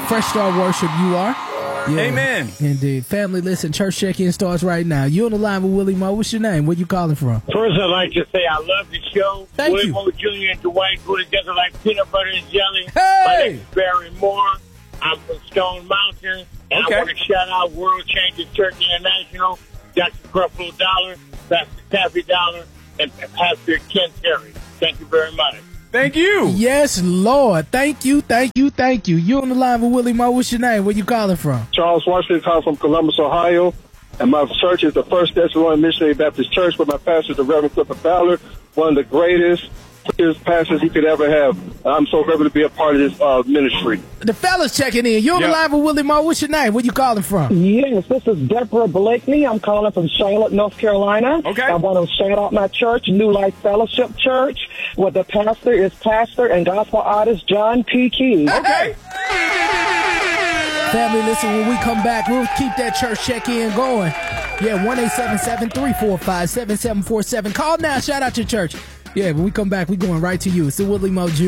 Fresh Start Worship, you are. Yeah, Amen. Indeed. Family, listen, church check-in starts right now. You on the line with Willie Moe. What's your name? Where you calling from? First, I'd like to say I love the show. Thank Willie you. Moe Jr. and Dwight go together like peanut butter and jelly. Hey! My name is Barry Moore. I'm from Stone Mountain. And Okay. I want to shout out World Changers Church International, Dr. Creflo Dollar, Pastor Taffy Dollar, and Pastor Ken Terry. Thank you very much. Thank you. Yes, Lord. Thank you. You on the line with Willie Moe. What's your name? Where you calling from? Charles Washington, calling from Columbus, Ohio. And my church is the First Thessalonian Missionary Baptist Church, where my pastor is the Reverend Clifford Ballard, one of the greatest pastors he could ever have. I'm so grateful to be a part of this ministry. The fellas checking in. You on the line with Willie Moe. What's your name? Where you calling from? Yes, this is Deborah Blakeney. I'm calling from Charlotte, North Carolina. Okay. I want to shout out my church, New Life Fellowship Church, where the pastor is pastor and gospel artist John P. Key. Okay. Family, listen, when we come back, we'll keep that church check-in going. Yeah, 1-877-345-7747. Call now. Shout out your church. Yeah, when we come back, we going right to you. It's the Willie Moe Jr.